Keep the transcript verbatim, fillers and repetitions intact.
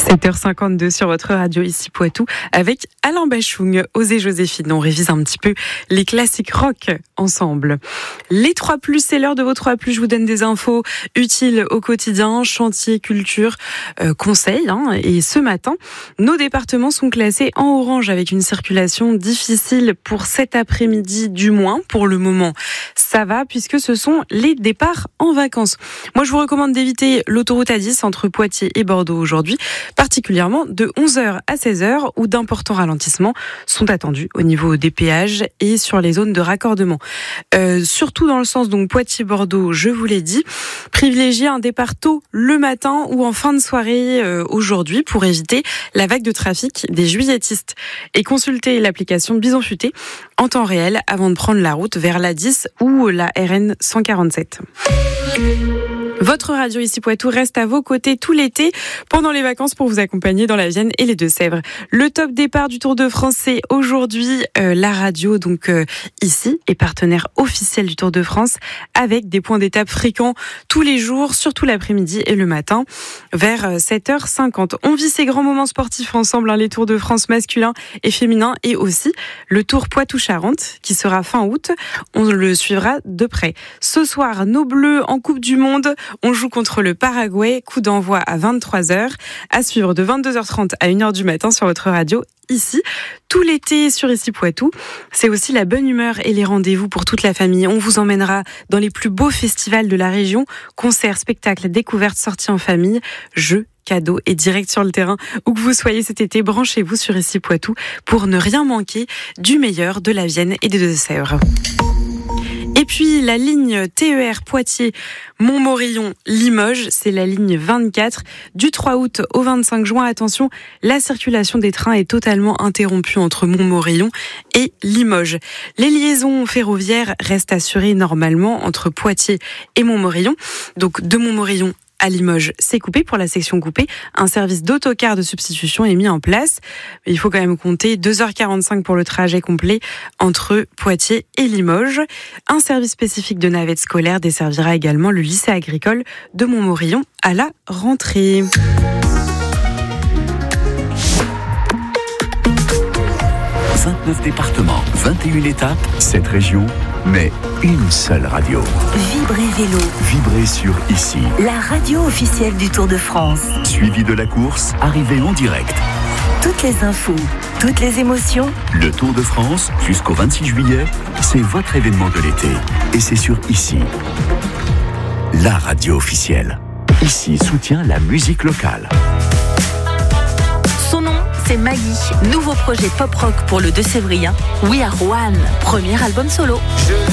sept heures cinquante-deux sur votre radio ici Poitou avec Alain Bachung, Osez Joséphine. On révise un petit peu les classiques rock ensemble. Les trois plus, c'est l'heure de vos trois plus. Je vous donne des infos utiles au quotidien, chantier, culture, euh, conseils. Hein. Et ce matin, nos départements sont classés en orange avec une circulation difficile pour cet après-midi du moins. Pour le moment, ça va puisque ce sont les départs en vacances. Moi, je vous recommande d'éviter l'autoroute A dix entre Poitiers et Bordeaux aujourd'hui, particulièrement de onze heures à seize heures où d'importants ralentissements sont attendus au niveau des péages et sur les zones de raccordement. Euh, surtout dans le sens donc Poitiers-Bordeaux, je vous l'ai dit, privilégiez un départ tôt le matin ou en fin de soirée euh, aujourd'hui pour éviter la vague de trafic des juilletistes. Et consultez l'application Bison Futé en temps réel avant de prendre la route vers l'A dix ou la R N cent quarante-sept. Votre radio ici Poitou reste à vos côtés tout l'été pendant les vacances pour vous accompagner dans la Vienne et les Deux-Sèvres. Le top départ du Tour de France, c'est aujourd'hui euh, la radio donc euh, ici est partenaire officiel du Tour de France avec des points d'étape fréquents tous les jours, surtout l'après-midi et le matin vers sept heures cinquante. On vit ces grands moments sportifs ensemble, hein, les Tours de France masculins et féminins et aussi le Tour Poitou-Charentes qui sera fin août. On le suivra de près. Ce soir, nos Bleus en Coupe du Monde. On joue contre le Paraguay, coup d'envoi à vingt-trois heures, à suivre de vingt-deux heures trente à une heure du matin sur votre radio ici, tout l'été sur Ici Poitou. C'est aussi la bonne humeur et les rendez-vous pour toute la famille. On vous emmènera dans les plus beaux festivals de la région, concerts, spectacles, découvertes, sorties en famille, jeux, cadeaux et direct sur le terrain. Où que vous soyez cet été, branchez-vous sur Ici Poitou pour ne rien manquer du meilleur de la Vienne et des Deux-Sèvres. Et puis la ligne T E R Poitiers-Montmorillon-Limoges, c'est la ligne vingt-quatre. Du trois août au vingt-cinq juin, attention, la circulation des trains est totalement interrompue entre Montmorillon et Limoges. Les liaisons ferroviaires restent assurées normalement entre Poitiers et Montmorillon. Donc de Montmorillon à Limoges, c'est coupé pour la section coupée. Un service d'autocar de substitution est mis en place. Il faut quand même compter deux heures quarante-cinq pour le trajet complet entre Poitiers et Limoges. Un service spécifique de navette scolaire desservira également le lycée agricole de Montmorillon à la rentrée. vingt-neuf départements, vingt et une étapes, sept régions, mais une seule radio. Vibrez Vélo. Vibrez sur Ici. La radio officielle du Tour de France. Suivi de la course, arrivée en direct. Toutes les infos, toutes les émotions. Le Tour de France, jusqu'au vingt-six juillet, c'est votre événement de l'été. Et c'est sur Ici. La radio officielle. Ici soutient la musique locale. Son nom, c'est Maggie. Nouveau projet pop-rock pour le Deux-Sévrien. We Are One. Premier album solo.